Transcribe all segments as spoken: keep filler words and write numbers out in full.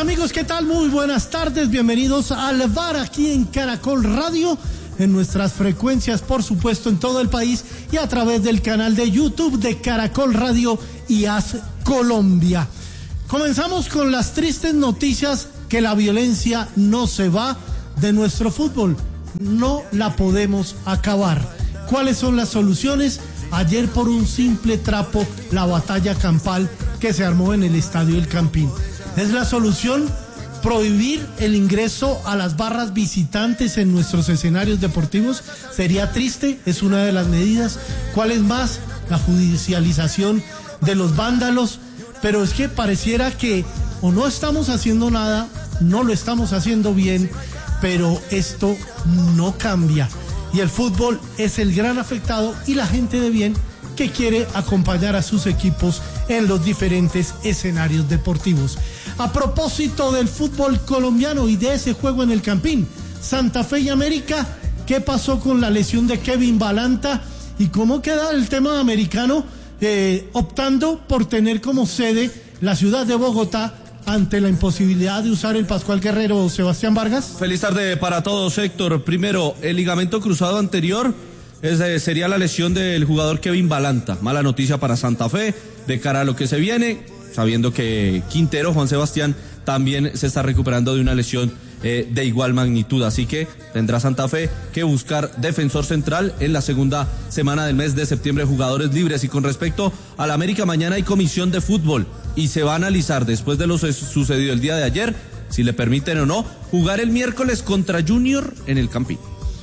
amigos, ¿qué tal? Muy buenas tardes, bienvenidos al V A R aquí en Caracol Radio, en nuestras frecuencias, por supuesto, en todo el país y a través del canal de YouTube de Caracol Radio y A S Colombia. Comenzamos con las tristes noticias que la violencia no se va de nuestro fútbol, no la podemos acabar. ¿Cuáles son las soluciones? Ayer por un simple trapo, la batalla campal que se armó en el Estadio El Campín. ¿Es la solución prohibir el ingreso a las barras visitantes en nuestros escenarios deportivos? Sería triste, es una de las medidas. ¿Cuál es más? La judicialización de los vándalos. Pero es que pareciera que o no estamos haciendo nada, no lo estamos haciendo bien, pero esto no cambia. Y el fútbol es el gran afectado y la gente de bien que quiere acompañar a sus equipos en los diferentes escenarios deportivos. A propósito del fútbol colombiano y de ese juego en el Campín, Santa Fe y América, ¿qué pasó con la lesión de Kevin Balanta? ¿Y cómo queda el tema americano eh, optando por tener como sede la ciudad de Bogotá ante la imposibilidad de usar el Pascual Guerrero? Sebastián Vargas. Feliz tarde para todos, Héctor. Primero, el ligamento cruzado anterior es, eh, sería la lesión del jugador Kevin Balanta. Mala noticia para Santa Fe de cara a lo que se viene, sabiendo que Quintero, Juan Sebastián, también se está recuperando de una lesión eh, de igual magnitud. Así que tendrá Santa Fe que buscar defensor central en la segunda semana del mes de septiembre, jugadores libres. Y con respecto al América, mañana hay comisión de fútbol y se va a analizar, después de lo sucedido el día de ayer, si le permiten o no jugar el miércoles contra Junior en el Campín.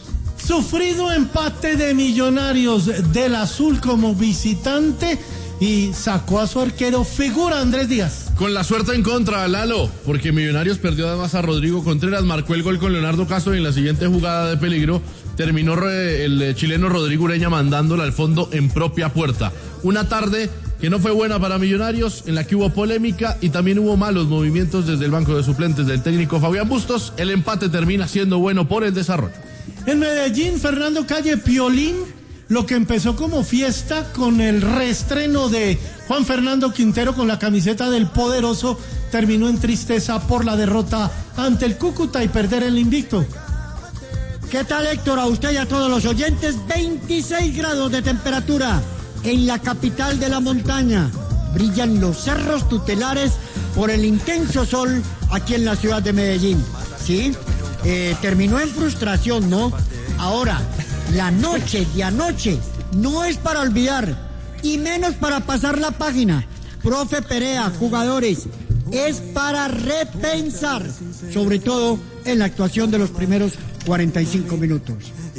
Sufrido empate de Millonarios del Azul como visitante y sacó a su arquero figura Andrés Díaz. Con la suerte en contra, Lalo, porque Millonarios perdió además a Rodrigo Contreras, marcó el gol con Leonardo Castro y en la siguiente jugada de peligro terminó el chileno Rodrigo Ureña mandándola al fondo en propia puerta. Una tarde que no fue buena para Millonarios, en la que hubo polémica y también hubo malos movimientos desde el banco de suplentes del técnico Fabián Bustos. El empate termina siendo bueno por el desarrollo. En Medellín, Fernando Calle Piolín, lo que empezó como fiesta con el reestreno de Juan Fernando Quintero con la camiseta del poderoso, terminó en tristeza por la derrota ante el Cúcuta y perder el invicto. ¿Qué tal, Héctor? A usted y a todos los oyentes, veintiséis grados de temperatura en la capital de la montaña. Brillan los cerros tutelares por el intenso sol aquí en la ciudad de Medellín. ¿Sí? Eh, terminó en frustración, ¿no? Ahora, la noche de anoche no es para olvidar y menos para pasar la página. Profe Perea, jugadores, es para repensar, sobre todo en la actuación de los primeros cuarenta y cinco minutos.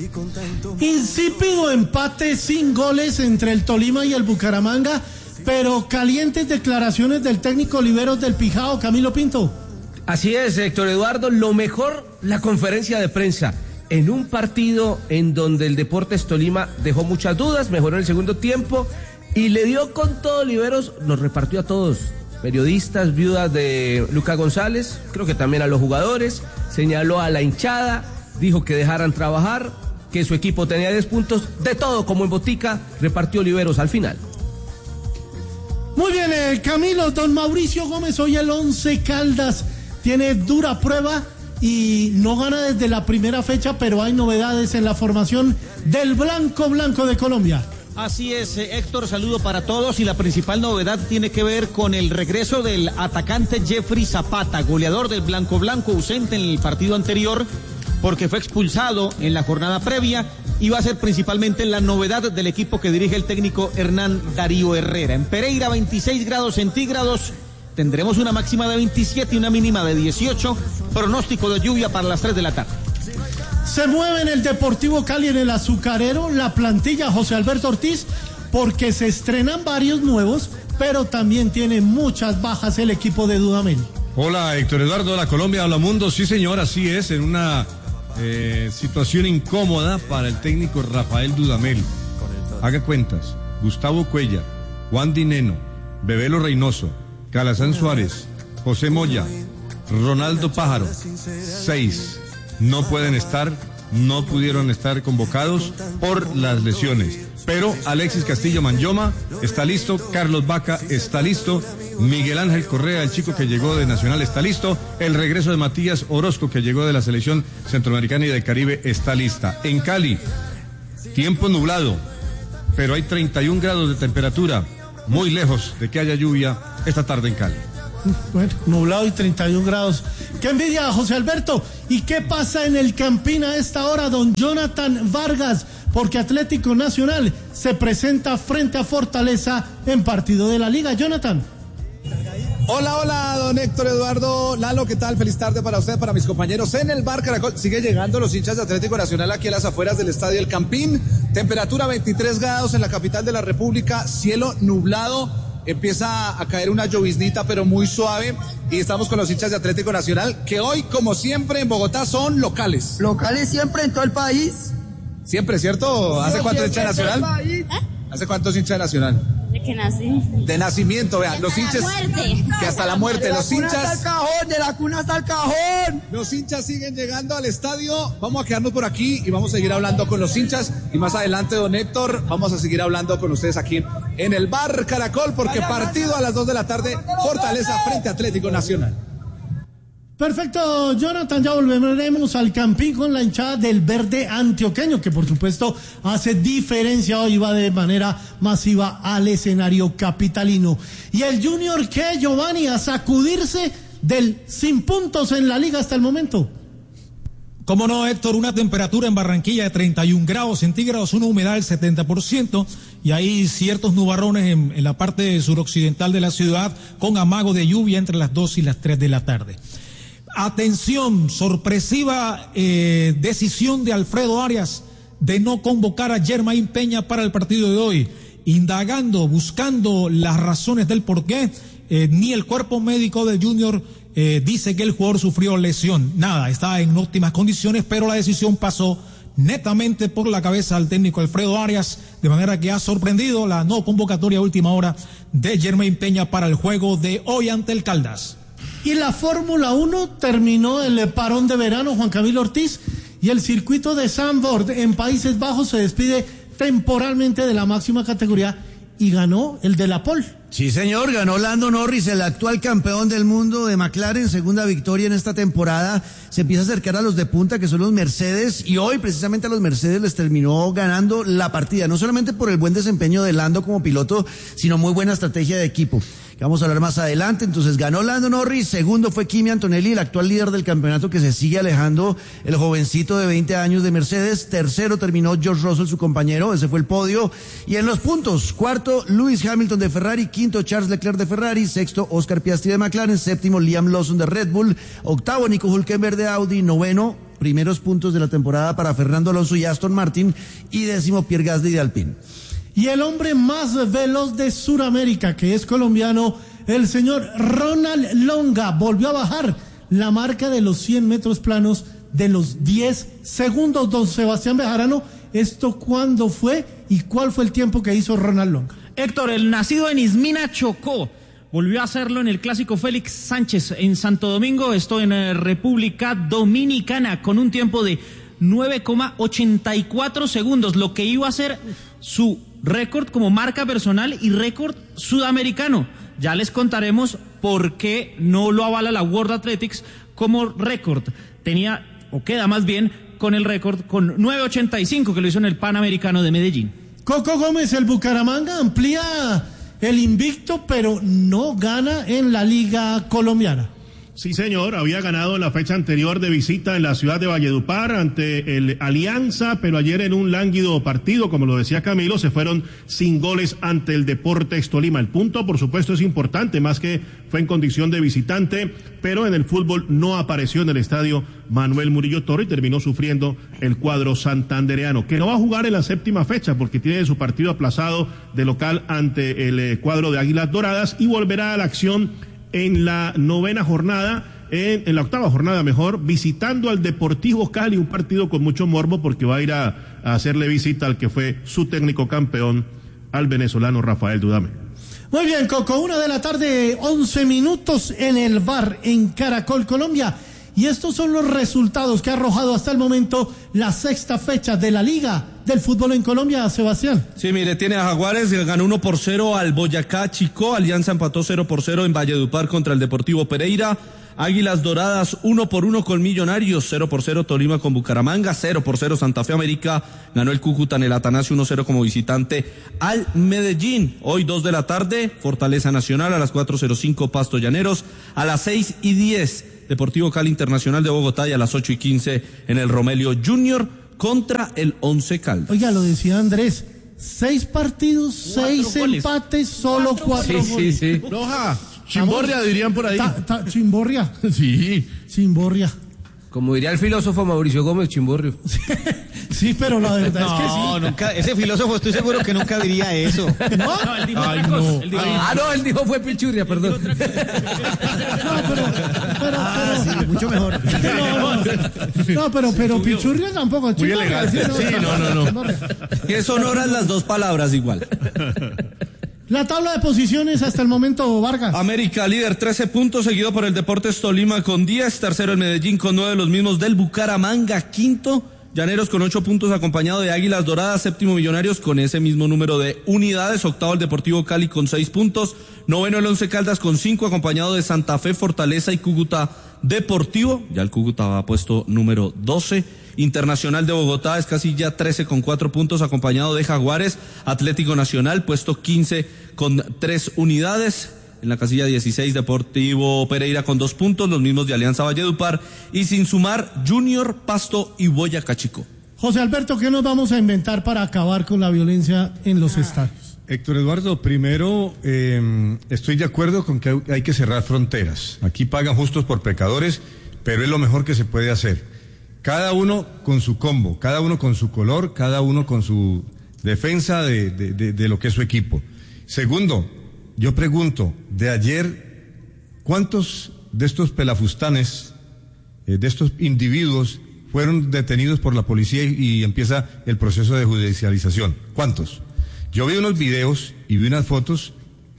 Insípido empate sin goles entre el Tolima y el Bucaramanga, pero calientes declaraciones del técnico Oliveros del Pijao, Camilo Pinto. Así es, Héctor Eduardo, lo mejor, la conferencia de prensa. En un partido en donde el Deportes Tolima dejó muchas dudas, mejoró en el segundo tiempo y le dio con todo Oliveros, nos repartió a todos, periodistas, viudas de Luca González, creo que también a los jugadores, señaló a la hinchada, dijo que dejaran trabajar, que su equipo tenía diez puntos, de todo como en botica, repartió Oliveros al final. Muy bien, eh, Camilo, don Mauricio Gómez, hoy el Once Caldas tiene dura prueba y no gana desde la primera fecha, pero hay novedades en la formación del Blanco Blanco de Colombia. Así es, Héctor, saludo para todos y la principal novedad tiene que ver con el regreso del atacante Jeffrey Zapata, goleador del Blanco Blanco, ausente en el partido anterior porque fue expulsado en la jornada previa y va a ser principalmente la novedad del equipo que dirige el técnico Hernán Darío Herrera. En Pereira, veintiséis grados centígrados, tendremos una máxima de veintisiete y una mínima de dieciocho, pronóstico de lluvia para las tres de la tarde. Se mueve en el Deportivo Cali, en el Azucarero, la plantilla José Alberto Ortiz, porque se estrenan varios nuevos, pero también tiene muchas bajas el equipo de Dudamel. Hola, Héctor Eduardo, hola Colombia, hola mundo. Sí, señor, así es, en una eh, situación incómoda para el técnico Rafael Dudamel. Haga cuentas: Gustavo Cuellar, Juan Dineno, Bebelo Reynoso, Calazán Suárez, José Moya, Ronaldo Pájaro, seis. No pueden estar, no pudieron estar convocados por las lesiones. Pero Alexis Castillo Manyoma está listo, Carlos Vaca está listo, Miguel Ángel Correa, el chico que llegó de Nacional, está listo. El regreso de Matías Orozco, que llegó de la selección centroamericana y del Caribe, está lista. En Cali, tiempo nublado, pero hay treinta y un grados de temperatura, muy lejos de que haya lluvia esta tarde en Cali. Bueno, nublado y treinta y un grados. ¡Qué envidia, José Alberto! ¿Y qué pasa en el Campín a esta hora, don Jonathan Vargas? Porque Atlético Nacional se presenta frente a Fortaleza en partido de la Liga. Jonathan. Hola, hola, don Héctor Eduardo. Lalo, ¿qué tal? Feliz tarde para usted, para mis compañeros en el Bar Caracol. Sigue llegando los hinchas de Atlético Nacional aquí a las afueras del Estadio El Campín. Temperatura veintitrés grados en la capital de la República, cielo nublado. Empieza a caer una lloviznita, pero muy suave. Y estamos con los hinchas de Atlético Nacional, que hoy, como siempre, en Bogotá son locales. Locales siempre en todo el país. Siempre, ¿cierto? ¿Hace Sí, cuánto hincha Nacional? ¿Eh? ¿Hace cuántos hinchas de Nacional? De que nací. De nacimiento, vean, los hinchas. Que hasta la muerte, los hinchas. De la cuna hasta el cajón, de la cuna hasta el cajón. Los hinchas siguen llegando al estadio. Vamos a quedarnos por aquí y vamos a seguir hablando con los hinchas. Y más adelante, don Héctor, vamos a seguir hablando con ustedes aquí en el Bar Caracol, porque partido a las dos de la tarde, Fortaleza frente a Atlético Nacional. Perfecto, Jonathan, ya volveremos al Campín con la hinchada del verde antioqueño, que por supuesto hace diferencia hoy, va de manera masiva al escenario capitalino. Y el Junior, ¿qué, Giovanni? A sacudirse del sin puntos en la liga hasta el momento. Cómo no, Héctor, una temperatura en Barranquilla de treinta y un grados centígrados, una humedad del setenta por ciento y hay ciertos nubarrones en, en la parte suroccidental de la ciudad con amago de lluvia entre las dos y las tres de la tarde. Atención, sorpresiva eh, decisión de Alfredo Arias de no convocar a Germain Peña para el partido de hoy. Indagando, buscando las razones del porqué, eh, ni el cuerpo médico del Junior eh, dice que el jugador sufrió lesión. Nada, está en óptimas condiciones, pero la decisión pasó netamente por la cabeza del técnico Alfredo Arias, de manera que ha sorprendido la no convocatoria a última hora de Germain Peña para el juego de hoy ante el Caldas. Y la Fórmula uno terminó el parón de verano, Juan Camilo Ortiz, y el circuito de Zandvoort en Países Bajos se despide temporalmente de la máxima categoría y ganó el de la pole. Sí, señor, ganó Lando Norris, el actual campeón del mundo de McLaren, segunda victoria en esta temporada. Se empieza a acercar a los de punta, que son los Mercedes, y hoy precisamente a los Mercedes les terminó ganando la partida, no solamente por el buen desempeño de Lando como piloto, sino muy buena estrategia de equipo, que vamos a hablar más adelante. Entonces ganó Lando Norris, segundo fue Kimi Antonelli, el actual líder del campeonato, que se sigue alejando, el jovencito de veinte años de Mercedes. Tercero terminó George Russell, su compañero, ese fue el podio. Y en los puntos, cuarto Lewis Hamilton de Ferrari, quinto Charles Leclerc de Ferrari, sexto Oscar Piastri de McLaren, séptimo Liam Lawson de Red Bull, octavo Nico Hülkenberg de Audi, noveno primeros puntos de la temporada para Fernando Alonso y Aston Martin, y décimo Pierre Gasly de Alpine. Y el hombre más veloz de Sudamérica, que es colombiano, el señor Ronald Longa, volvió a bajar la marca de los cien metros planos de los diez segundos. Don Sebastián Bejarano, ¿esto cuándo fue y cuál fue el tiempo que hizo Ronald Longa? Héctor, el nacido en Ismina, Chocó, volvió a hacerlo en el clásico Félix Sánchez en Santo Domingo, esto en eh, República Dominicana, con un tiempo de nueve coma ochenta y cuatro segundos, lo que iba a ser su récord como marca personal y récord sudamericano. Ya les contaremos por qué no lo avala la World Athletics como récord. Tenía, o queda más bien, con el récord con nueve ochenta y cinco que lo hizo en el Panamericano de Medellín. Coco Gómez, el Bucaramanga, amplía el invicto, pero no gana en la Liga Colombiana. Sí, señor, había ganado en la fecha anterior de visita en la ciudad de Valledupar ante el Alianza, pero ayer en un lánguido partido, como lo decía Camilo, se fueron sin goles ante el Deportes Tolima. El punto, por supuesto, es importante, más que fue en condición de visitante, pero en el fútbol no apareció en el estadio Manuel Murillo Toro y terminó sufriendo el cuadro santandereano, que no va a jugar en la séptima fecha porque tiene su partido aplazado de local ante el cuadro de Águilas Doradas y volverá a la acción en la novena jornada, en, en la octava jornada mejor, visitando al Deportivo Cali, un partido con mucho morbo porque va a ir a, a hacerle visita al que fue su técnico campeón, al venezolano Rafael Dudamel. Muy bien, Coco, una de la tarde, once minutos en el bar en Caracol, Colombia. Y estos son los resultados que ha arrojado hasta el momento la sexta fecha de la Liga del fútbol en Colombia, Sebastián. Sí, mire, tiene a Jaguares, ganó uno por cero al Boyacá Chicó, Alianza empató cero por cero en Valledupar contra el Deportivo Pereira, Águilas Doradas uno por uno con Millonarios, cero por cero Tolima con Bucaramanga, cero por cero Santa Fe América, ganó el Cúcuta en el Atanasio uno cero como visitante al Medellín. Hoy dos de la tarde, Fortaleza Nacional, a las cuatro cero cinco Pasto Llaneros, a las seis y diez Deportivo Cali Internacional de Bogotá y a las ocho y quince en el Romelio Junior contra el Once Caldas. Oiga, lo decía Andrés, seis partidos, seis empates, solo cuatro Sí, goles. sí, sí. Roja, chimborria dirían por ahí. Ta- ta- chimborria, Sí. chimborria. Como diría el filósofo Mauricio Gómez, chimborrio. Sí, pero la verdad es que No, sí. nunca, ese filósofo estoy seguro que nunca diría eso. ¿No? Ay, no. Ah, no, él dijo fue pichurria, perdón. No, pero, pero, Ah, pero- sí, mucho mejor. no, no, no, pero, pero Pichurria tampoco. Muy chimborria, elegante. Sí, no, no, no. chimborria. Que sonoran las dos palabras igual. La tabla de posiciones hasta el momento, Vargas. América líder trece puntos, seguido por el Deportes Tolima con diez, tercero el Medellín con nueve, los mismos del Bucaramanga, quinto, Llaneros con ocho puntos acompañado de Águilas Doradas, séptimo Millonarios con ese mismo número de unidades, octavo el Deportivo Cali con seis puntos, noveno el Once Caldas con cinco acompañado de Santa Fe, Fortaleza y Cúcuta Deportivo, ya el Cúcuta va puesto número doce, Internacional de Bogotá es casi ya trece con cuatro puntos acompañado de Jaguares, Atlético Nacional puesto quince con tres unidades, en la casilla dieciséis Deportivo Pereira con dos puntos, los mismos de Alianza Valledupar y sin sumar Junior, Pasto y Boyacá Chicó. José Alberto, ¿qué nos vamos a inventar para acabar con la violencia en los estadios? Héctor Eduardo, primero eh, estoy de acuerdo con que hay que cerrar fronteras. Aquí pagan justos por pecadores, pero es lo mejor que se puede hacer. Cada uno con su combo, cada uno con su color, cada uno con su defensa de, de, de, de lo que es su equipo. Segundo, yo pregunto, de ayer, ¿cuántos de estos pelafustanes, eh, de estos individuos, fueron detenidos por la policía y, y empieza el proceso de judicialización? ¿Cuántos? Yo vi unos videos y vi unas fotos,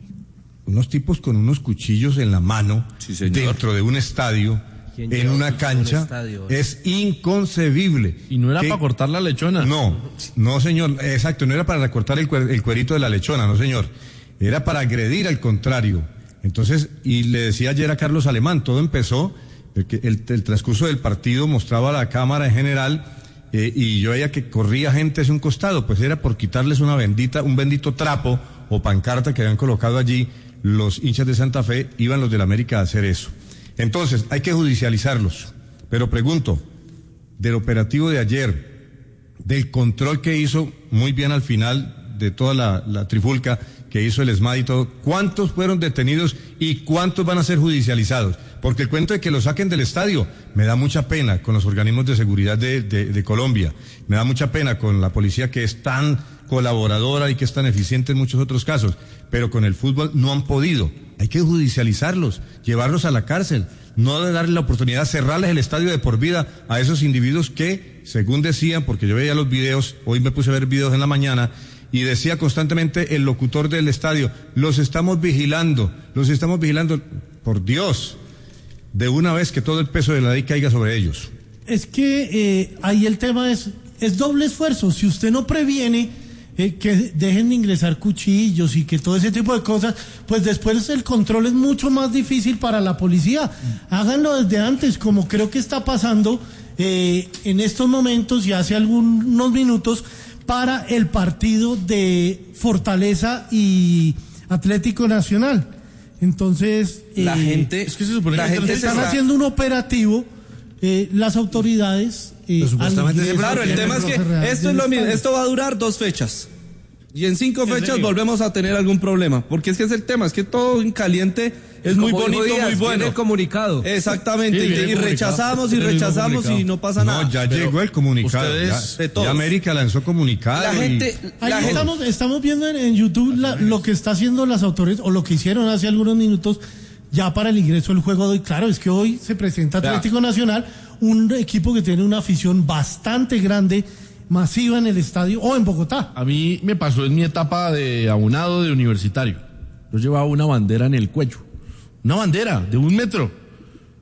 unos tipos con unos cuchillos en la mano, Sí, señor. dentro de un estadio, ¿Quién en lleva una cuchillo a un cancha, estadio? es inconcebible. Y no era que- para cortar la lechona. No, no señor, exacto, no era para recortar el, cuer- el cuerito de la lechona, no señor, era para agredir al contrario. Entonces, y le decía ayer a Carlos Alemán, todo empezó, el, que- el, el transcurso del partido mostraba a la cámara en general, eh, y yo veía que corría gente hacia un costado, pues era por quitarles una bendita, un bendito trapo o pancarta que habían colocado allí los hinchas de Santa Fe, iban los del América a hacer eso. Entonces, hay que judicializarlos, pero pregunto, del operativo de ayer, del control que hizo muy bien al final de toda la, la trifulca que hizo el E S M A D y todo, ¿cuántos fueron detenidos y cuántos van a ser judicializados? Porque el cuento de que lo saquen del estadio me da mucha pena con los organismos de seguridad de, de, de Colombia, me da mucha pena con la policía que es tan colaboradora y que es tan eficiente en muchos otros casos, pero con el fútbol no han podido. Hay que judicializarlos, llevarlos a la cárcel, no de darle la oportunidad, cerrarles el estadio de por vida a esos individuos que, según decían, porque yo veía los videos, hoy me puse a ver videos en la mañana, y decía constantemente el locutor del estadio, los estamos vigilando, los estamos vigilando, por Dios, de una vez que todo el peso de la ley caiga sobre ellos. Es que eh, ahí el tema es, es doble esfuerzo. Si usted no previene eh, que dejen de ingresar cuchillos y que todo ese tipo de cosas, pues después el control es mucho más difícil para la policía. Háganlo desde antes, como creo que está pasando eh, en estos momentos y hace algunos minutos para el partido de Fortaleza y Atlético Nacional. Entonces, La eh, gente, es que se supone la que gente se están está- haciendo un operativo, eh, las autoridades. eh, Pero supuestamente al se- ingreso Claro, el de tema es que Rosa Real esto del es lo mismo, estadio. esto va a durar dos fechas. Y en cinco fechas volvemos a tener algún problema, porque es que es el tema, es que todo en caliente es muy Como dijo bonito, Díaz, muy viene bueno. el comunicado. Exactamente, Sí, y, viene y comunicado. rechazamos y Viene el mismo rechazamos comunicado. y no pasa nada. No, ya Pero llegó el comunicado. ustedes- ya, de todos. ya América lanzó comunicado. La y- gente, Ahí la gente, estamos, estamos viendo en, en YouTube la- lo que está haciendo las autoridades, o lo que hicieron hace algunos minutos, ya para el ingreso del juego de hoy. Claro, es que hoy se presenta Atlético Nacional, un equipo que tiene una afición bastante grande, masiva en el estadio, o en Bogotá. A mí me pasó en mi etapa de abonado de universitario. Yo llevaba una bandera en el cuello. Una bandera de un metro.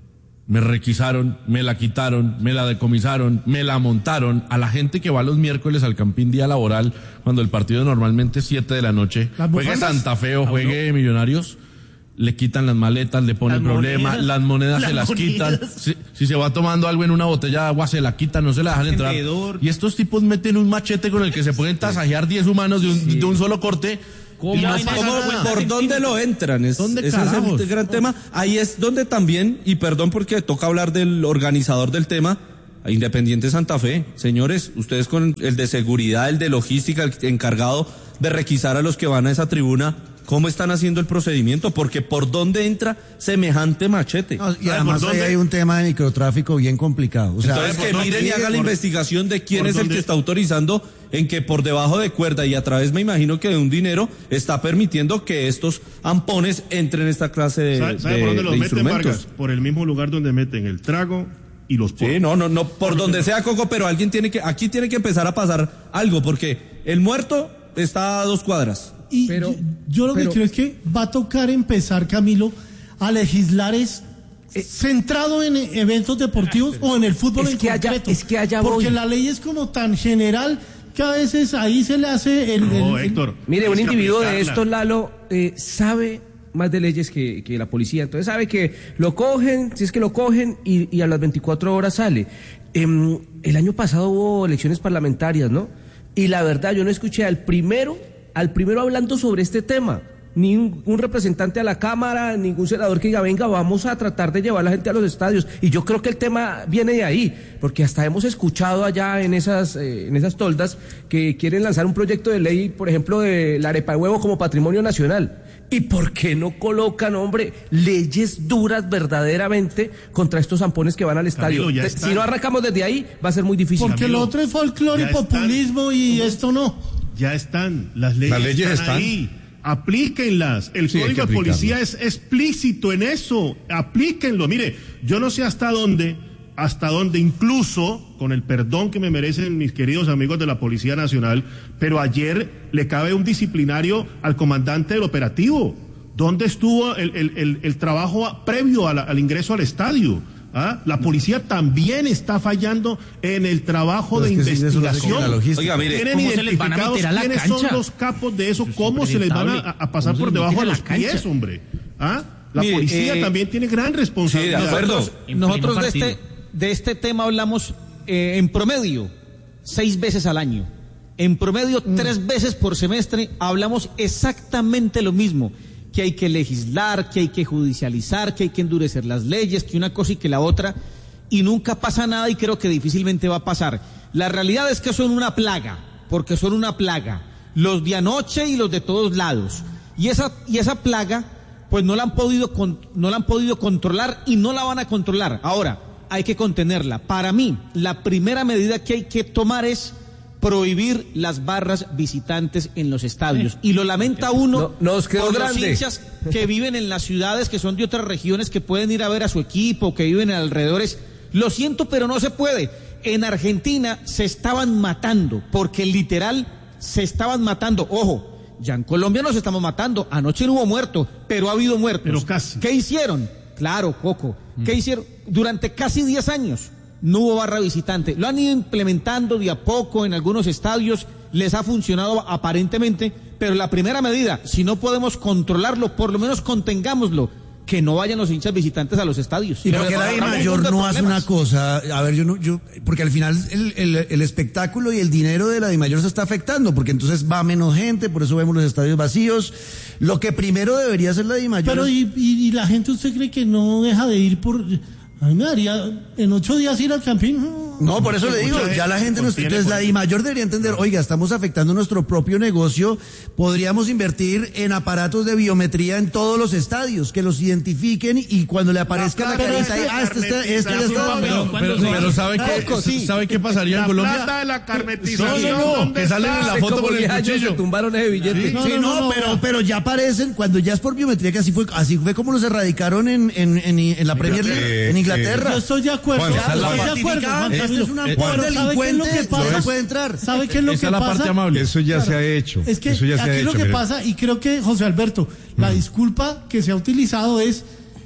me requisaron, me la quitaron, me la decomisaron, me la montaron. A la gente que va los miércoles al Campín día laboral, cuando el partido normalmente es siete de la noche, juegue Santa Fe o juegue Millonarios, le quitan las maletas, le ponen problema, las monedas se las quitan. Si, si se va tomando algo en una botella de agua, se la quitan, no se la dejan entrar. Y estos tipos meten un machete con el que se pueden tasajear diez humanos de un, sí. de un solo corte. ¿Cómo, no ¿cómo, ¿Por dónde lo entran? Es, ¿Dónde ese es el gran tema. Ahí es donde también, y perdón porque toca hablar del organizador del tema, Independiente Santa Fe. Señores, ustedes con el de seguridad, el de logística, el encargado de requisar a los que van a esa tribuna, ¿cómo están haciendo el procedimiento? Porque ¿por dónde entra semejante machete? No, y además ahí hay un tema de microtráfico bien complicado. O sea, entonces que miren y hagan la investigación de quién es el que está autorizando en que por debajo de cuerda y a través, me imagino que de un dinero, está permitiendo que estos ampones entren en esta clase de, ¿Sabe, sabe de, por dónde los de meten, instrumentos? Vargas? Por el mismo lugar donde meten el trago y los porros. Sí, no, no, no, por donde sea, Coco, pero alguien tiene que, aquí tiene que empezar a pasar algo, porque el muerto está a dos cuadras. Y pero, yo, yo lo pero, que creo es que va a tocar empezar, Camilo, a legislar es eh, centrado en eventos deportivos o en el fútbol en que concreto. Haya, es que allá porque voy. la ley es como tan general que a veces ahí se le hace el... No, el, el Héctor. Mire, un individuo de estos, Lalo, eh, sabe más de leyes que, que la policía. Entonces sabe que lo cogen, si es que lo cogen, y, y a las veinticuatro horas sale. Eh, el año pasado hubo elecciones parlamentarias, ¿no? Y la verdad, yo no escuché al primero, al primero hablando sobre este tema. Ni un, un representante a la Cámara, ningún senador que diga, venga, vamos a tratar de llevar a la gente a los estadios. Y yo creo que el tema viene de ahí, porque hasta hemos escuchado allá en esas, eh, en esas toldas que quieren lanzar un proyecto de ley, por ejemplo, de la arepa de huevo como patrimonio nacional. ¿Y por qué no colocan, hombre, leyes duras verdaderamente contra estos zampones que van al estadio? Camilo, Si no arrancamos desde ahí, va a ser muy difícil. Porque Camilo, lo otro es folclore y populismo y ¿cómo? Esto no. Ya están, las leyes, las leyes están, están ahí. Aplíquenlas. El sí, código de policía es explícito en eso. Aplíquenlo. Mire, yo no sé hasta dónde, hasta dónde incluso, con el perdón que me merecen mis queridos amigos de la Policía Nacional, pero ayer le cabe un disciplinario al comandante del operativo. ¿Dónde estuvo el, el, el, el trabajo previo a la, al ingreso al estadio? ¿Ah? La policía también está fallando en el trabajo de investigación. Oiga, mire, ¿tienen identificados quiénes son los capos de eso? ¿Cómo se les van a, a pasar por debajo de los pies, hombre? ¿Ah? La mire, policía eh, también tiene gran responsabilidad. Sí, de acuerdo. Nosotros, nosotros de este de este tema hablamos eh, en promedio seis veces al año. En promedio mm. tres veces por semestre hablamos exactamente lo mismo. Que hay que legislar, que hay que judicializar, que hay que endurecer las leyes, que una cosa y que la otra, y nunca pasa nada y creo que difícilmente va a pasar. La realidad es que son una plaga, porque son una plaga, los de anoche y los de todos lados, y esa, y esa plaga, pues no la han podido, con, no la han podido controlar y no la van a controlar. Ahora, hay que contenerla. Para mí, la primera medida que hay que tomar es prohibir las barras visitantes en los estadios. Y lo lamenta uno no, nos quedó por grande. los hinchas que viven en las ciudades, que son de otras regiones, que pueden ir a ver a su equipo, que viven en alrededores. Lo siento, pero no se puede. En Argentina se estaban matando, porque literal se estaban matando. Ojo, ya en Colombia nos estamos matando. Anoche no hubo muertos, pero ha habido muertos. Pero casi. ¿Qué hicieron? Claro, Coco. ¿Qué hicieron? Durante casi diez años no hubo barra visitante. Lo han ido implementando de a poco en algunos estadios, les ha funcionado aparentemente, pero la primera medida, si no podemos controlarlo, por lo menos contengámoslo, que no vayan los hinchas visitantes a los estadios. Y porque la DIMAYOR no hace una cosa, a ver, yo no, yo, porque al final el, el, el espectáculo y el dinero de la DIMAYOR se está afectando, porque entonces va menos gente, por eso vemos los estadios vacíos. Lo que primero debería hacer la DIMAYOR. Pero y, y, y la gente, ¿usted cree que no deja de ir por... A mí me daría en ocho días ir al Campín. No, por eso le digo, ya la gente nos... Entonces la DIMAYOR debería entender, oiga, estamos afectando nuestro propio negocio, podríamos invertir en aparatos de biometría en todos los estadios, que los identifiquen y cuando le aparezca la, la carita, ahí, ah, este, este, este ya está. Pero, pero, pero ¿sabe qué, sí. ¿sabe qué pasaría la en Colombia? La plata de la carnetización. No, no, no, que salen en la foto con el cuchillo. Se tumbaron ese billete. Sí, no, sí, no, no, no, pero, pero ya aparecen, cuando ya es por biometría, que así fue, así fue como los erradicaron en, en, en, en la Premier League, en Inglaterra. Yo estoy de acuerdo. Bueno, ya, estoy de acuerdo. Juan este Camilo. es una Pero ¿sabe qué es lo que pasa? No puede entrar. ¿Sabe qué es lo Esa que es la pasa? parte amable. Eso ya Claro. se ha hecho. Es que Eso ya se aquí ha lo hecho, que mire. pasa, y creo que, José Alberto, la disculpa que se ha utilizado es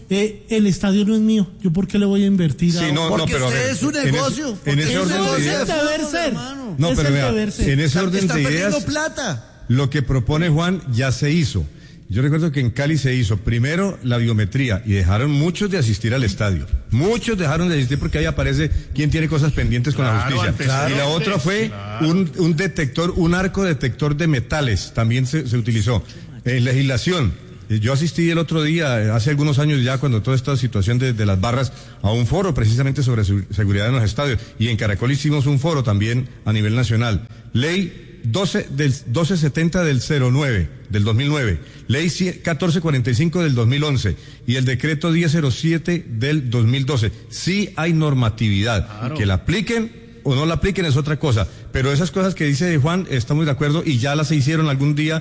eh, el estadio no es mío, ¿yo por qué le voy a invertir? Sí, a... no, porque no, pero usted a ver, es un en negocio. ese- en ese Es orden un de negocio ideas- de deber fútbol, ser. hermano. No, Es pero el vea, deber ser. en ese Está, orden está de perdiendo ideas, plata. lo que propone Juan ya se hizo. Yo recuerdo que en Cali se hizo primero la biometría y dejaron muchos de asistir al estadio. Muchos dejaron de asistir porque ahí aparece quién tiene cosas pendientes con la Claro, justicia. antecedentes, Y la otra fue claro. un, un detector, un arco detector de metales, también se, se utilizó. En legislación, eh, yo asistí el otro día, eh, hace algunos años ya, cuando toda esta situación de, de las barras, a un foro precisamente sobre su- seguridad en los estadios. Y en Caracol hicimos un foro también a nivel nacional. Ley doce del doce setenta del cero nueve del dos mil nueve, ley catorce cuarenta y cinco del dos mil once y el decreto diez cero siete del dos mil doce. Sí hay normatividad, Claro. que la apliquen o no la apliquen es otra cosa, pero esas cosas que dice Juan estamos de acuerdo y ya las se hicieron algún día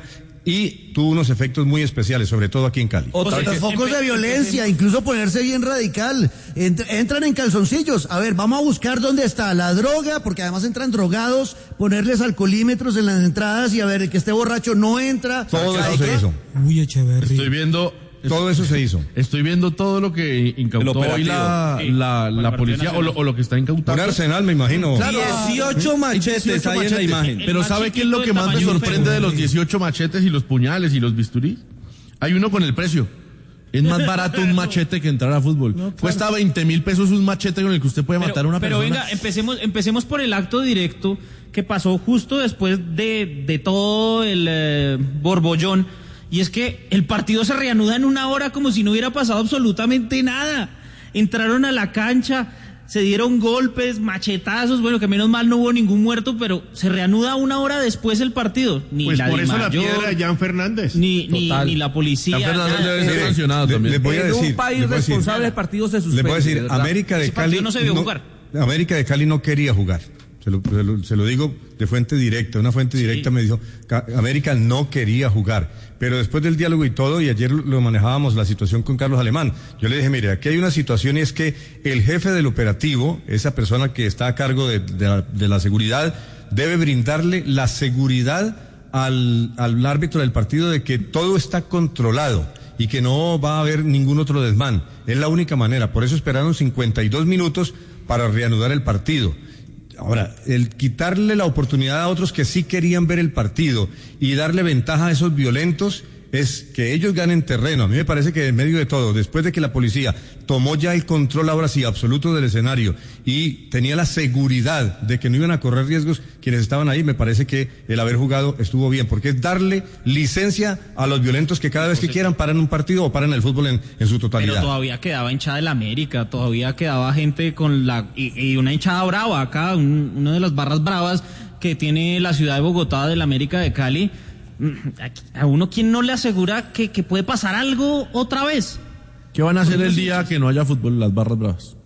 y tuvo unos efectos muy especiales, sobre todo aquí en Cali. Otra Los que- focos de violencia, incluso ponerse bien radical. Entr- entran en calzoncillos. A ver, vamos a buscar dónde está la droga, porque además entran drogados, ponerles alcoholímetros en las entradas y a ver, el que esté borracho no entra. Todo eso Ay, se ¿qué? hizo, Uy, Echeverry. Estoy viendo. todo eso se hizo. Estoy viendo todo lo que El incautó hoy operativo. la, Sí, la, para el la Partido policía o lo, Nacional. o lo que está incautando. Un arsenal, me imagino. Claro. dieciocho machetes dieciocho ahí en la machetes. imagen. El Pero más ¿sabe qué es lo que chiquito más del me tamaño sorprende de Perú. los dieciocho machetes y los puñales y los bisturís? Hay uno con el precio. Es más barato un machete que entrar a fútbol. No, claro. Cuesta veinte mil pesos un machete con el que usted puede Pero, matar a una pero persona. venga, empecemos, empecemos por el acto directo que pasó justo después de, de todo el eh, borbollón. Y es que el partido se reanuda en una hora como si no hubiera pasado absolutamente nada. Entraron a la cancha, se dieron golpes, machetazos, bueno, que menos mal no hubo ningún muerto, pero se reanuda una hora después el partido. Ni Pues la por Di eso la Mayor, piedra de Jan Fernández. ni, ni, Total. ni la policía. San Fernando nada. debe ser Mire, sancionado le- también. le voy a en decir, un país le voy a decir. responsable el partido se suspende. Le puedo decir, de verdad. América de Ese partido Cali no se debió jugar. América de Cali no quería jugar. Se lo, se lo- se lo digo de fuente directa. Una fuente directa me dijo, "Ca- América no quería jugar. Pero después del diálogo y todo, y ayer lo, lo manejábamos la situación con Carlos Alemán, yo le dije, mire, aquí hay una situación y es que el jefe del operativo, esa persona que está a cargo de, de la, de la seguridad, debe brindarle la seguridad al, al árbitro del partido de que todo está controlado y que no va a haber ningún otro desmán. Es la única manera. Por eso esperaron cincuenta y dos minutos para reanudar el partido. Ahora, el quitarle la oportunidad a otros que sí querían ver el partido y darle ventaja a esos violentos es que ellos ganen terreno. A mí me parece que en medio de todo, después de que la policía tomó ya el control ahora sí absoluto del escenario y tenía la seguridad de que no iban a correr riesgos quienes estaban ahí, me parece que el haber jugado estuvo bien, porque es darle licencia a los violentos que cada vez que quieran paran un partido o paran el fútbol en, en su Pero totalidad. todavía quedaba hinchada del América, todavía quedaba gente con la... Y, y una hinchada brava acá, un- una de las barras bravas que tiene la ciudad de Bogotá del América de Cali. Mm, aquí- A uno, ¿quién no le asegura que, que puede pasar algo otra vez? ¿Qué van a hacer el día que no haya fútbol las barras bravas?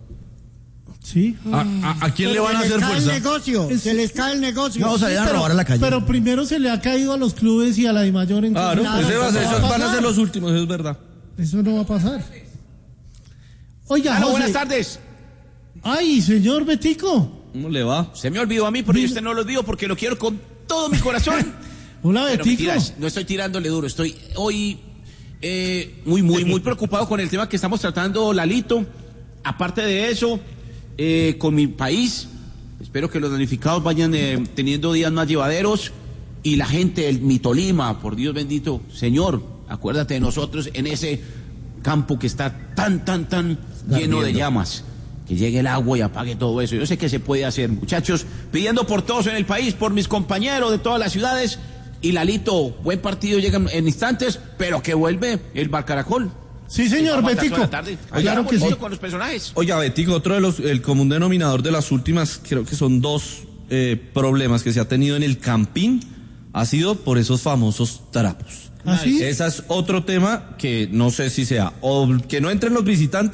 Sí. ¿A, a- a quién le van a se les hacer cae el fuerza? negocio, Es- se les cae el negocio. Vamos a ir a robar a la calle. Pero primero se le ha caído a los clubes y a la Di Mayor en Claro, Nada, ese va a eso ser- no esos va a van a pasar. ser los últimos, eso es verdad. Eso no va a pasar. Oiga, Aló, José. buenas tardes. Ay, señor Betico. ¿Cómo le va? Se me olvidó a mí, pero yo usted no lo olvido porque lo quiero con todo mi corazón. Hola, Pero Betico. mentiras, no estoy tirándole duro, estoy hoy eh, muy, muy, muy preocupado con el tema que estamos tratando, Lalito. Aparte de eso, eh, con mi país, espero que los damnificados vayan eh, teniendo días más llevaderos y la gente del mi Tolima, por Dios bendito, Señor, acuérdate de nosotros en ese campo que está tan, tan, tan lleno de llamas. Que llegue el agua y apague todo eso. Yo sé que se puede hacer, muchachos, pidiendo por todos en el país, por mis compañeros de todas las ciudades. Y Lalito, buen partido llega en instantes, pero que vuelve el Bar Caracol. Sí, señor Vamos a las Betico. ocho de la tarde. Allá Claro que sí. bonito con los personajes. Oiga, Betico, otro de los, el común denominador de las últimas, creo que son dos eh, problemas que se ha tenido en el Campín, ha sido por esos famosos trapos. ¿Ah, sí? Ese es otro tema que no sé si sea, o que no entren los visitantes,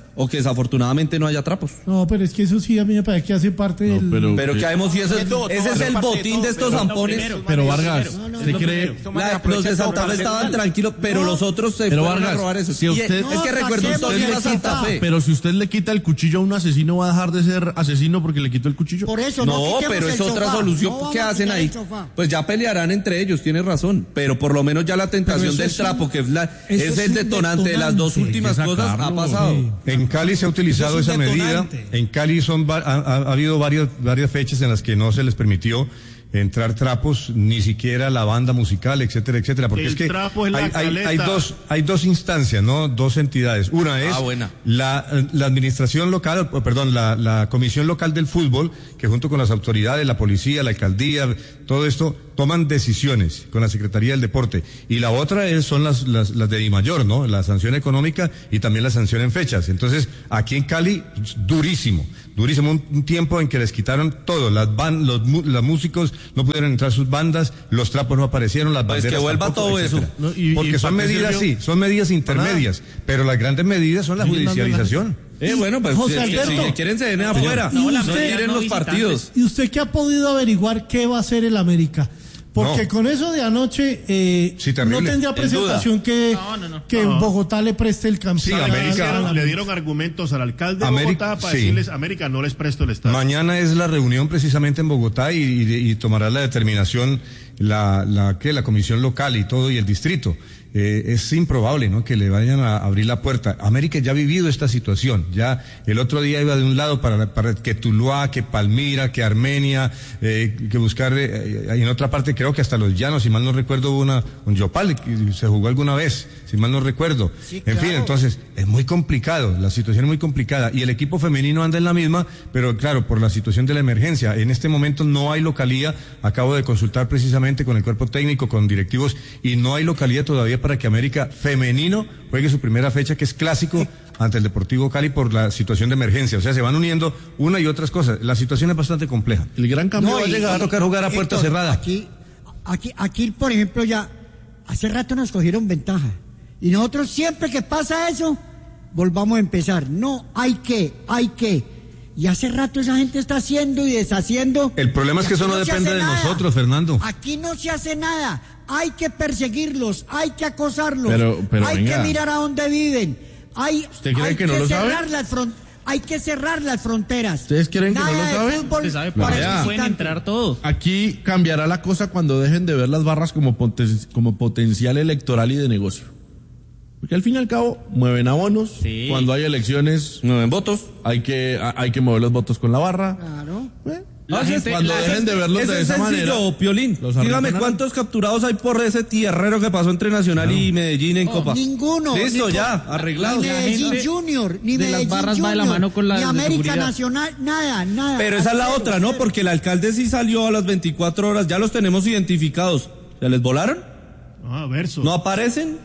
o que desafortunadamente no haya trapos. No, pero es que eso sí a mí me parece que hace parte No, del... pero- Pero que sabemos si ese, Todo, ese todo, es el parte de botín todo, de estos pero- zampones. primero, Pero primero, Vargas, primero. ¿usted cree? La- los de Santa Fe estaban tranquilos, pero los otros se Pero fueron Vargas, a robar eso. si Y usted- es que No, recuerdo, usted saquemos iba a el Santa equipo. Fe. Pero si usted le quita el cuchillo a un asesino, ¿va a dejar de ser asesino porque le quitó el cuchillo? Por eso, no, No, quitemos pero el es otra sofá. solución. No vamos ¿Qué a hacen quitar ahí? el sofá. Pues ya pelearán entre ellos, tienes razón. Pero por lo menos ya la tentación eso del es un- trapo, que es, la, eso es es el un detonante de las dos detonante. últimas Hay que cosas, ha sacarlo, pasado. sí. En Cali se ha utilizado Eso es esa un medida. detonante. En Cali son va- ha, ha- ha habido varios, varias fechas en las que no se les permitió entrar trapos, ni siquiera la banda musical, etcétera, etcétera, porque El es que trapo es la hay, hay- caleta. hay dos hay dos instancias, no, dos entidades. Una es Ah, buena. la, la administración local, o, perdón, la, la comisión local del fútbol, que junto con las autoridades, la policía, la alcaldía, todo esto toman decisiones con la Secretaría del Deporte. Y la otra es, son las, las, las de DIMAYOR, ¿no? La sanción económica y también la sanción en fechas. Entonces, aquí en Cali, durísimo, durísimo, un, un tiempo en que les quitaron todo, las ban, los, mu- los músicos no pudieron entrar sus bandas, los trapos no aparecieron, las Pues que banderas vuelva tampoco, todo etcétera. eso. No, y- Porque y son ¿para qué medidas, sirvió? sí, son medidas intermedias, pero las grandes medidas son la Siguen dando la- judicialización. Eh, bueno, pues José si, si Alberto. quieren se den afuera, ¿Y no usted- tiren los partidos. ¿Y usted qué ha podido averiguar qué va a hacer el América? Porque No. con eso de anoche eh, Sí, no terrible. tendría En presentación que, que No. Bogotá le preste el campo. Sí, Le América- dieron, le dieron argumentos al alcalde de América- Bogotá para sí. decirles, América, no les presto el estadio. Mañana es la reunión precisamente en Bogotá y, y- y tomará la determinación la, la, ¿qué? la comisión local y todo y el distrito. Eh, es improbable, ¿no? Que le vayan a abrir la puerta. América ya ha vivido esta situación. Ya el otro día iba de un lado para, para que Tuluá, que Palmira, que Armenia, eh, que buscar eh, en otra parte creo que hasta los Llanos, si mal no recuerdo, hubo una un Yopal que se jugó alguna vez, si mal no recuerdo. Sí, En fin, claro. entonces es muy complicado, la situación es muy complicada y el equipo femenino anda en la misma, pero claro, por la situación de la emergencia. En este momento no hay localía, acabo de consultar precisamente con el cuerpo técnico, con directivos, y no hay localía todavía para que América femenino juegue su primera fecha, que es clásico, ante el Deportivo Cali por la situación de emergencia. O sea, se van uniendo una y otras cosas. La situación es bastante compleja. El gran cambio va a y- llegar. Va a tocar jugar a puerta Héctor, cerrada. Aquí, aquí, aquí, por ejemplo, ya hace rato nos cogieron ventaja. Y nosotros siempre que pasa eso, volvamos a empezar. No, hay que, hay que. Y hace rato esa gente está haciendo y deshaciendo. El problema es Y que aquí eso no se depende hace de nada. nosotros, Fernando. Aquí no se hace nada. Hay que perseguirlos, hay que acosarlos. Pero- pero hay venga. que mirar a dónde viven. Hay, ¿Usted cree hay que no lo sabe? cerrar las fron- Hay que cerrar las fronteras. ¿Ustedes creen que no Nada lo de saben? fútbol Se sabe para por allá. el Pueden visitante. todos. Aquí cambiará la cosa cuando dejen de ver las barras como, poten- como potencial electoral y de negocio. Porque al fin y al cabo mueven abonos. Sí. Cuando hay elecciones Mueven votos. hay que a- hay que mover los votos con la barra. Claro. Eh, La Entonces, gente- cuando la dejen gente- de verlos Eso de es esa sencillo, manera. Piolín. los Dígame arrinconan. cuántos capturados hay por ese tierrero que pasó entre Nacional y Medellín en Copa. Ninguno. Listo, Ni ya, co- arreglado. Ni Medellín gente Junior, ni de las Medellín barras va de la Junior, mano con la ni de América seguridad. Nacional, nada, nada. Pero esa es la Cero, otra, ¿no? cero. Porque el alcalde sí salió a las veinticuatro horas, ya los tenemos identificados. ¿Ya les volaron? Ah, verso. ¿No aparecen?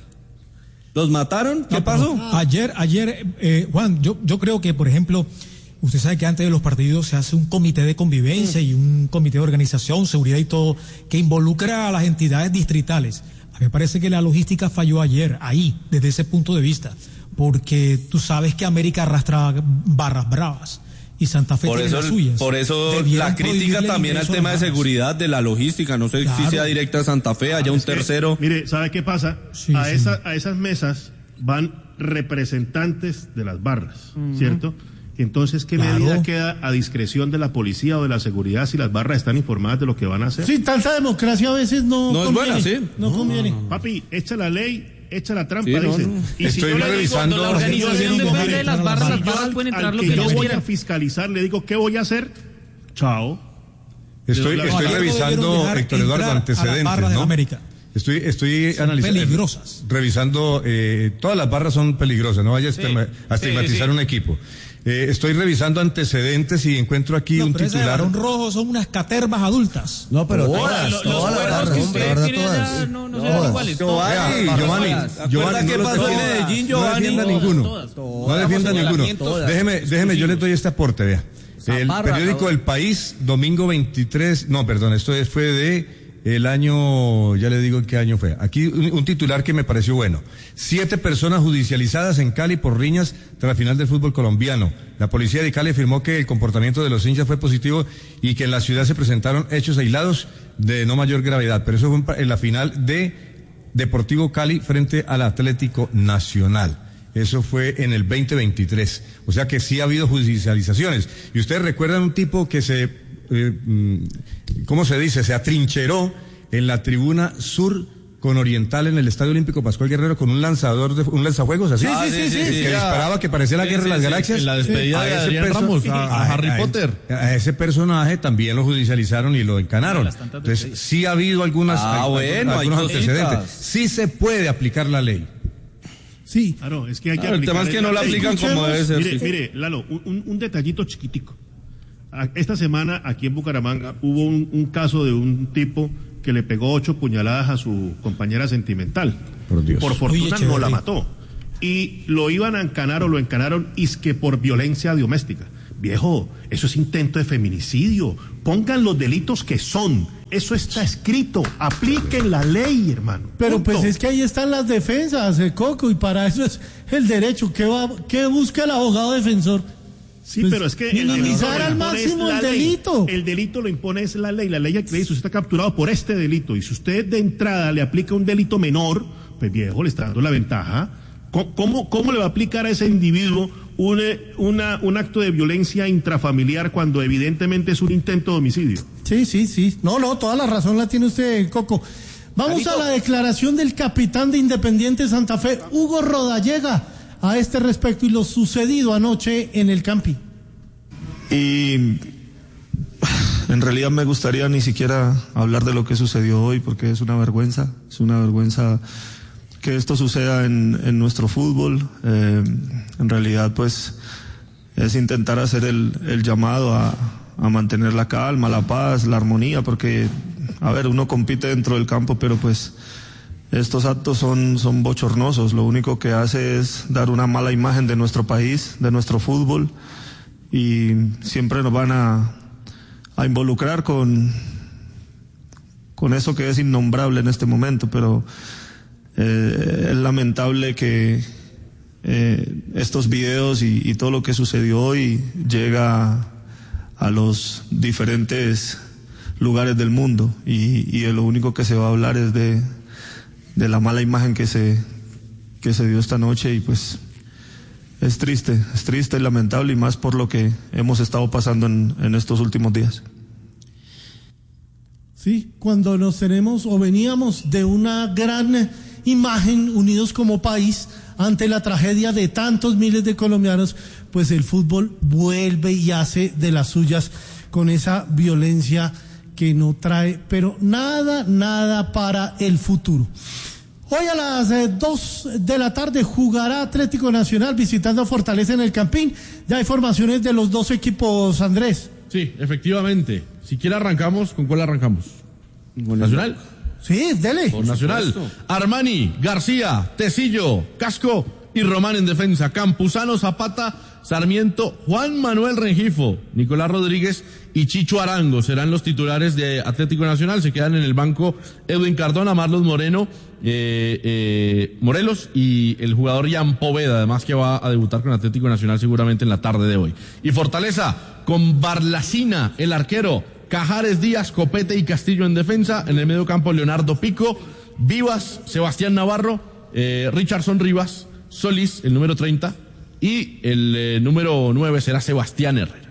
¿Los mataron? ¿Qué No, pasó? pero Ayer, ayer, eh, Juan, yo, yo creo que, por ejemplo, usted sabe que antes de los partidos se hace un comité de convivencia y un comité de organización, seguridad y todo, que involucra a las entidades distritales. A mí me parece que la logística falló ayer, ahí, desde ese punto de vista, porque tú sabes que América arrastra barras bravas y Santa Fe Por tiene eso, las suyas. por eso Debieran la crítica prohibirle el también al ingreso tema de barras. seguridad, de la logística. No sé Claro. si sea directa a Santa Fe, haya un Es que, tercero. Mire, ¿sabe qué pasa? Sí, a, sí. esa- a esas mesas van representantes de las barras, ¿cierto? Entonces, ¿qué Claro. medida queda a discreción de la policía o de la seguridad si las barras están informadas de lo que van a hacer? Sí, tanta democracia a veces no, No es conviene. buena, sí. No, conviene. Papi, echa la ley, echa la trampa, Sí, no, dicen. no. Y si Estoy yo le digo, revisando- cuando La organización yo le digo, depende mire, de las barras, si las yo barras al- pueden al entrar lo que que yo ellos voy a quieran. fiscalizar, le digo, ¿qué voy a hacer? Chao. Estoy, No, estoy ayer no debieron revisando, dejar Héctor Eduardo, entrar a las antecedentes, barras de ¿no? América. Estoy, estoy Son analizando, peligrosas. revisando, eh, todas las barras son peligrosas, no vaya a estigma- a sí, estigmatizar sí. un equipo. Eh, estoy revisando antecedentes y encuentro aquí No, un pero ese de titular. Barón Rojo son unas catervas adultas. No, pero Ahora, todas, lo- los todas las cuernos barras, que la usted verdad, tiene allá todas. no- no Todas. serán iguales. Giovanni, Todas. Giovanni, Todas. ¿acuerda qué no lo pasó en defienda. Medellín, No Giovanni? defienda Todas, ninguno. todas. No defienda ninguno. señalamientos Déjeme, déjeme, yo le doy este aporte, vea. El Zaparra, periódico cabrón. El País, domingo veintitrés, no, perdón, esto es- fue de el año, ya le digo en qué año fue. Aquí un, un titular que me pareció bueno. Siete personas judicializadas en Cali por riñas tras la final del fútbol colombiano. La policía de Cali afirmó que el comportamiento de los hinchas fue positivo y que en la ciudad se presentaron hechos aislados de no mayor gravedad. Pero eso fue en la final de Deportivo Cali frente al Atlético Nacional. Eso fue en el veinte veintitrés. O sea que sí ha habido judicializaciones. Y ustedes recuerdan un tipo que se, eh, ¿cómo se dice? Se atrincheró en la tribuna sur con Oriental en el Estadio Olímpico Pascual Guerrero con un lanzador, de, un lanzajuegos así. Sí, sí, sí, sí, que sí, disparaba, que parecía la sí, Guerra sí, de las sí, Galaxias. en la despedida a de ese Adrián perso- Ramos, a, a a- Harry a- Potter. A ese personaje también lo judicializaron y lo encanaron. Entonces, sí ha habido algunas, Ah, hay- bueno, algunos hay cositas. antecedentes. Sí se puede aplicar la ley. Sí. Claro, es que hay que Claro, el aplicar tema es que no la ley. aplican como debe ser. Mire, Sí. mire, Lalo, un, un- un detallito chiquitico. A- Esta semana aquí en Bucaramanga hubo un, un caso de un tipo que le pegó ocho puñaladas a su compañera sentimental. Por Dios. Por fortuna Oye, no chévere. la mató. Y lo iban a encanar o lo encanaron es que por violencia doméstica. Viejo, eso es intento de feminicidio. Pongan los delitos que son. Eso está escrito. Apliquen la ley, hermano. Pero Punto. pues es que ahí están las defensas, eh, Coco, y para eso es el derecho. ¿Qué, va, qué busca el abogado defensor? Sí, Pues, pero es que el minimizar delito al lo impone máximo es la el ley. delito. El delito lo impone es la ley. La ley que le dice, usted está capturado por este delito. Y si usted de entrada le aplica un delito menor, pues viejo, le está dando la ventaja. ¿Cómo, cómo, cómo le va a aplicar a ese individuo un, una, un acto de violencia intrafamiliar cuando evidentemente es un intento de homicidio? Sí, sí, sí. No, no, toda la razón la tiene usted, Coco. Vamos Alito. a la declaración del capitán de Independiente Santa Fe, Hugo Rodallega, a este respecto y lo sucedido anoche en el Campín. Y en realidad me gustaría ni siquiera hablar de lo que sucedió hoy porque es una vergüenza, es una vergüenza que esto suceda en, en nuestro fútbol. Eh, en realidad pues es intentar hacer el, el llamado a, a mantener la calma, la paz, la armonía, porque a ver, uno compite dentro del campo, pero pues estos actos son, son bochornosos. Lo único que hace es dar una mala imagen de nuestro país, de nuestro fútbol, y siempre nos van a, a involucrar con, con eso que es innombrable en este momento, pero eh, es lamentable que eh, estos videos y, y todo lo que sucedió hoy llega a los diferentes lugares del mundo y, y lo único que se va a hablar es de, de la mala imagen que se, que se dio esta noche y pues es triste, es triste y lamentable y más por lo que hemos estado pasando en, en estos últimos días. Sí, cuando nos tenemos o veníamos de una gran imagen unidos como país ante la tragedia de tantos miles de colombianos, pues el fútbol vuelve y hace de las suyas con esa violencia que no trae, pero nada, nada para el futuro. Hoy a las eh, dos de la tarde jugará Atlético Nacional visitando a Fortaleza en el Campín. Ya hay formaciones de los dos equipos, Andrés. Sí, efectivamente. Si quiere arrancamos, ¿con cuál arrancamos? ¿Con Nacional? Sí, dele. Con Nacional. Armani, García, Tecillo, Casco y Román en defensa. Campuzano, Zapata, Sarmiento, Juan Manuel Rengifo, Nicolás Rodríguez y Chicho Arango serán los titulares de Atlético Nacional. Se quedan en el banco Edwin Cardona, Marlos Moreno, eh, eh, Morelos y el jugador Jan Poveda, además que va a debutar con Atlético Nacional seguramente en la tarde de hoy. Y Fortaleza con Barlacina, el arquero, Cajares, Díaz, Copete y Castillo en defensa. En el medio campo Leonardo Pico, Vivas, Sebastián Navarro, eh, Richardson Rivas, Solís, el número treinta, y el eh, número nueve será Sebastián Herrera.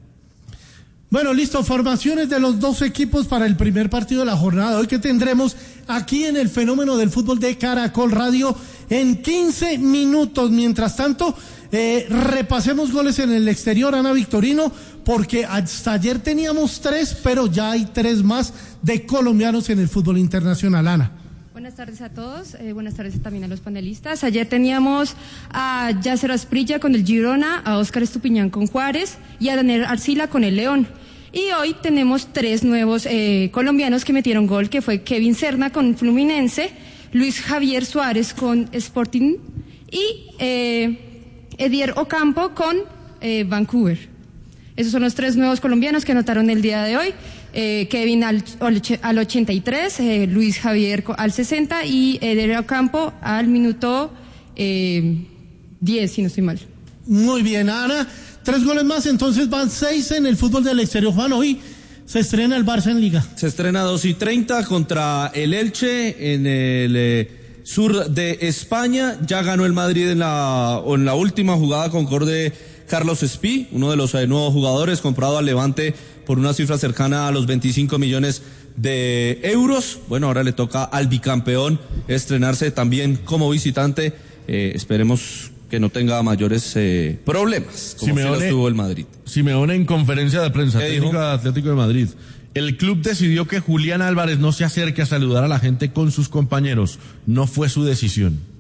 Bueno, listo, formaciones de los dos equipos para el primer partido de la jornada. Hoy que tendremos aquí en el Fenómeno del Fútbol de Caracol Radio en quince minutos. Mientras tanto, eh, repasemos goles en el exterior, Ana Victorino, porque hasta ayer teníamos tres, pero ya hay tres más de colombianos en el fútbol internacional, Ana. Buenas tardes a todos, eh, buenas tardes también a los panelistas. Ayer teníamos a Yasser Asprilla con el Girona, a Óscar Estupiñán con Juárez y a Daniel Arcila con el León. Y hoy tenemos tres nuevos eh, colombianos que metieron gol, que fue Kevin Serna con Fluminense, Luis Javier Suárez con Sporting y eh, Edier Ocampo con eh, Vancouver. Esos son los tres nuevos colombianos que anotaron el día de hoy. eh, Kevin al, al ochenta y tres, eh, Luis Javier al sesenta y Eder Ocampo al minuto eh, diez, si no estoy mal. Muy bien, Ana. Tres goles más, entonces van seis en el fútbol del exterior. Juan, hoy se estrena el Barça en Liga. Se estrena dos y treinta contra el Elche en el eh, sur de España. Ya ganó el Madrid en la, en la última jugada con gol de Carlos Espí, uno de los eh, nuevos jugadores, comprado al Levante por una cifra cercana a los veinticinco millones de euros. Bueno, ahora le toca al bicampeón estrenarse también como visitante. Eh, esperemos que no tenga mayores eh, problemas, como Simeone, sí los tuvo el Madrid. Simeone en conferencia de prensa, ¿Qué técnico dijo? de Atlético de Madrid. El club decidió que Julián Álvarez no se acerque a saludar a la gente con sus compañeros. No fue su decisión.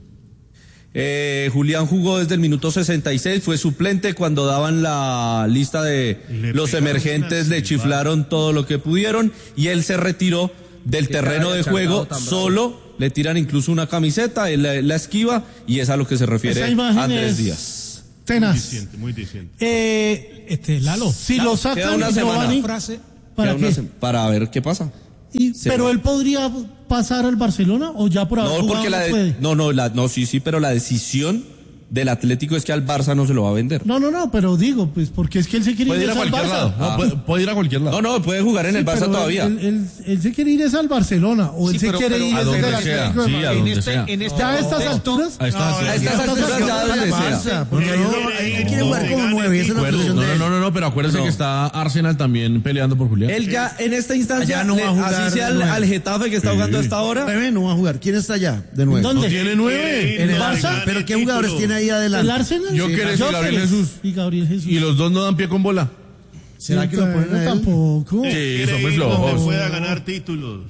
Eh, Julián jugó desde el minuto sesenta y seis, fue suplente cuando daban la lista de Le los pegaron emergentes, una le chiflaron todo lo que pudieron y él se retiró del Que terreno haya de juego charlado tan solo, le tiran incluso una camiseta, él la, la esquiva y es a lo que se refiere Esa imagen Andrés es Díaz. Muy tenaz. diciente, muy diciente. Eh, Este, Lalo. si Lalo, lo queda sacan, una semana. Giovanni, frase. ¿para Queda qué? una sem- Para ver qué pasa. Y- Se ¿Pero va. él podría pasar al Barcelona o ya por haber No, jugado porque la no de- puede? no, no, la, no, sí, sí, pero la decisión del Atlético es que al Barça no se lo va a vender. No, no, no, pero digo, pues porque es que él se quiere Puede ir ir a es al cualquier Barça. lado. No, Ah. puede, puede ir a cualquier lado. No, no, puede jugar en Sí, el Barça pero todavía. Él, él- él se quiere ir es al Barcelona o él Sí, se pero- quiere pero ir a es donde del sea, Atlético de sí, a Madrid. En donde este, sea. en este Ya a estas contexto, alturas, A estas A alturas. estas alturas ya donde sea. Porque no, él quiere jugar como nueve, esa es la Acuerdo. posición No, de no, él. no, no, no, pero acuérdense No. que está Arsenal también peleando por Julián. Él ya en esta instancia, Allá no va a le- jugar así sea de al, nueve. al Getafe que está jugando hasta ahora. Nueve no va a jugar. ¿Quién está allá de nuevo? ¿Dónde? No tiene nueve. En el ¿Barça? Barça. ¿Pero qué jugadores título. tiene ahí El adelante? Arsenal. Yo Sí, querés y Gabriel Jóqueres. Jesús. Y Gabriel Jesús. Y los dos no dan pie con bola. ¿Será que lo ponen a él? Tampoco. Sí, Quiere son muy ir donde flojos. pueda ganar títulos.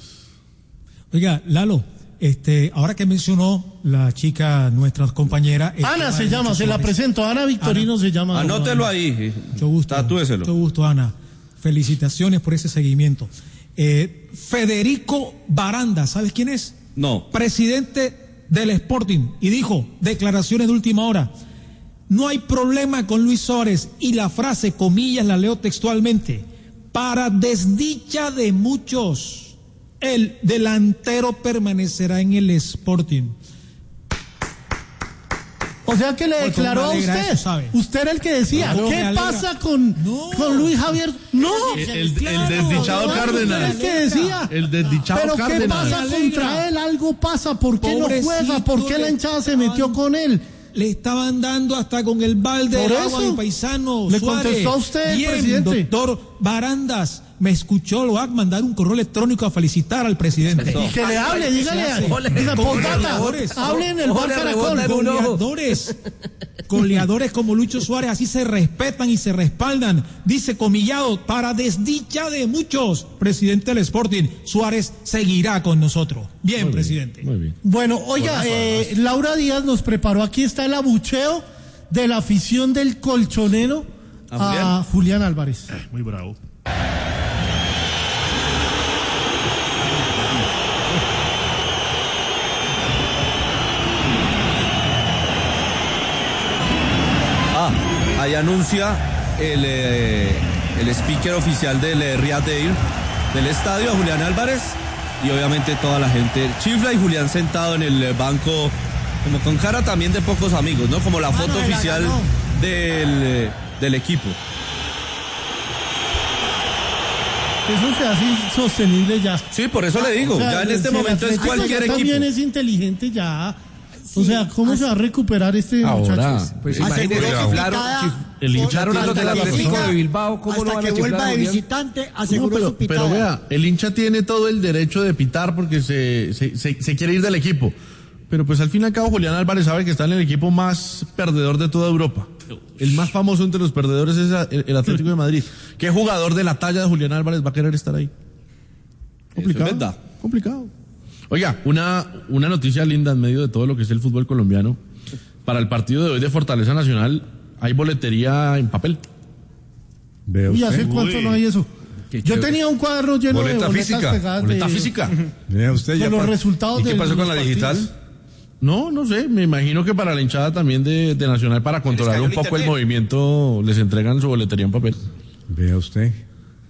Oiga, Lalo, este, ahora que mencionó la chica, nuestra compañera. el Ana tema se de llama, Lucho se la Suárez. presento. Ana Victorino se llama. Anótelo ahí. Mucho gusto. Tatúeselo. Mucho gusto, Ana. Felicitaciones por ese seguimiento. Eh, Federico Baranda, ¿sabes quién es? No. Presidente del Sporting. Y dijo, declaraciones de última hora. No hay problema con Luis Suárez. Y la frase, comillas, la leo textualmente. Para desdicha de muchos, el delantero permanecerá en el Sporting. O sea que le Pues, declaró a me alegra usted. eso, ¿sabe? Usted era el que decía. Claro, me ¿Qué alegra. pasa con, No. con Luis Javier? No. El, el- el Claro, desdichado claro, Usted era Cárdenas. el que decía. El desdichado Pero ¿qué Cárdenas. pasa Me alegra. contra él? Algo pasa. ¿Por qué no Pobrecito, juega? ¿Por qué la le hinchada se metió con él? Le estaban dando hasta con el balde Por de agua eso. al paisano. Le Suárez. contestó a usted, Bien, presidente. doctor Barandas, me escuchó, lo va a mandar un correo electrónico a felicitar al presidente. Y que le hable, dígale. Ole, Diga, postdata, goleadores. hable en el Ole, Bar Caracol. rebota en un ojo. Goleadores, goleadores como Lucho Suárez, así se respetan y se respaldan. Dice Comillado, para desdicha de muchos, presidente del Sporting, Suárez seguirá con nosotros. Bien, presidente. Muy bien. Bueno, oiga, eh, Laura Díaz nos preparó, aquí está el abucheo de la afición del colchonero ¿A Julián? a Julián Álvarez. Muy bravo. Ah, ahí anuncia el, eh, el speaker oficial del eh, Riyadh Air, del estadio, a Julián Álvarez, y obviamente toda la gente chifla y Julián sentado en el eh, banco, como con cara también de pocos amigos, ¿no? Como la Ah, foto no, la oficial ganó. del, eh, del equipo. Eso se hace insostenible ya. Sí, por eso le digo, O sea, ya en este si el momento es Atlético cualquier ya equipo. también es inteligente ya. O sea, ¿cómo se va a recuperar este Ahora, muchacho? Pues Aseguró imagínense, su chiflaron, picada. chif- el hincha chiflaron a los del Hasta que Atlético siga, de Bilbao, ¿cómo no hasta van a que chiflar vuelva a de Julián? visitante, No, aseguró pero, su picada. pero vea, el hincha tiene todo el derecho de pitar porque se, se, se, se quiere ir del equipo. Pero pues al fin y al cabo Julián Álvarez sabe que está en el equipo más perdedor de toda Europa. El más famoso entre los perdedores es el, el Atlético de Madrid. ¿Qué jugador de la talla de Julián Álvarez va a querer estar ahí? Complicado. es verdad. Complicado. Oiga, una, una noticia linda en medio de todo lo que es el fútbol colombiano. Para el partido de hoy de Fortaleza Nacional hay boletería en papel. Vea ¿Y usted. hace cuánto no hay eso? Yo chévere. tenía un cuadro lleno Boleta de boletas física, pegadas Boleta de- física. Vea usted Con ya los pa- resultados ¿Y qué de pasó con los la digital? partidos. No, no sé, me imagino que para la hinchada también de, de Nacional, para controlar un escaneo poco el internet. movimiento, les entregan su boletería en papel. Vea usted.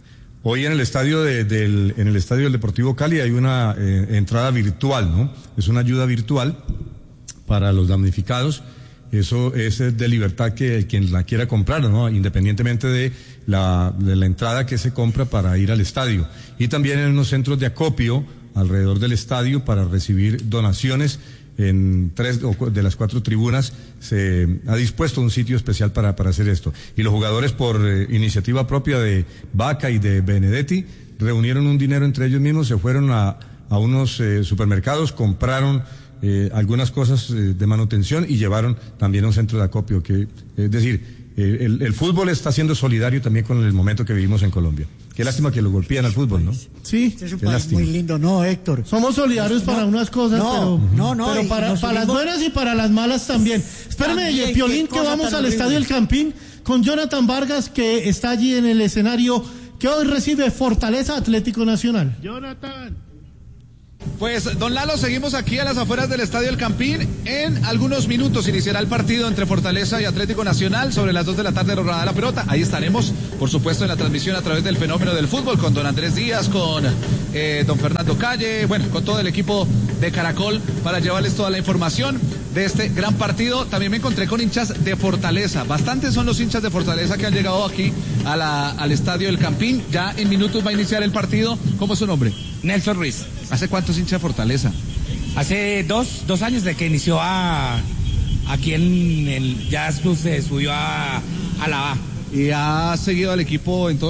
Hoy en el estadio de, del, en el estadio del Deportivo Cali hay una eh, entrada virtual, ¿no? Es una ayuda virtual para los damnificados. Eso es de libertad que quien la quiera comprar, ¿no? Independientemente de la, de la entrada que se compra para ir al estadio. Y también en unos centros de acopio alrededor del estadio para recibir donaciones. En tres de las cuatro tribunas se ha dispuesto un sitio especial para, para hacer esto. Y los jugadores, por eh, iniciativa propia de Vaca y de Benedetti, reunieron un dinero entre ellos mismos, se fueron a, a unos eh, supermercados, compraron eh, algunas cosas eh, de manutención y llevaron también a un centro de acopio. Que, es decir, eh, el, el fútbol está siendo solidario también con el momento que vivimos en Colombia. Qué lástima que lo golpean al fútbol, ¿no? Sí, este es un país muy lindo, ¿no, Héctor? Somos solidarios no, para unas cosas, no, pero, no, no, pero para, para las buenas y para las malas también. Espérame, y el Piolín, que vamos al horrible. Estadio El Campín con Jonathan Vargas, que está allí en el escenario, que hoy recibe Fortaleza Atlético Nacional. Jonathan. Pues, don Lalo, seguimos aquí a las afueras del Estadio El Campín. En algunos minutos iniciará el partido entre Fortaleza y Atlético Nacional. Sobre las dos de la tarde rodará la pelota. Ahí estaremos, por supuesto, en la transmisión a través del Fenómeno del Fútbol, con don Andrés Díaz, con eh, don Fernando Calle, bueno, con todo el equipo de Caracol, para llevarles toda la información de este gran partido. También me encontré con hinchas de Fortaleza. Bastantes son los hinchas de Fortaleza que han llegado aquí a la, al Estadio El Campín. Ya en minutos va a iniciar el partido. ¿Cómo es su nombre? Nelson Ruiz. ¿Hace cuántos hinchas de Fortaleza? Hace dos, dos años de que inició a aquí en el Jazz Club, se subió a, a la A. ¿Y ha seguido al equipo en todos